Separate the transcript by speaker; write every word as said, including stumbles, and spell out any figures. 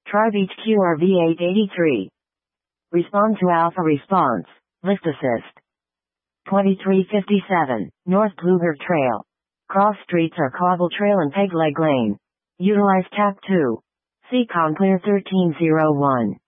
Speaker 1: Try Beach Q R V eight eighty-three. Respond to Alpha Response. Lift Assist. twenty-three fifty-seven, North Bluebird Trail. Cross streets are Cobble Trail and Peg Leg Lane. Utilize Tap two. C COM Clear thirteen oh one.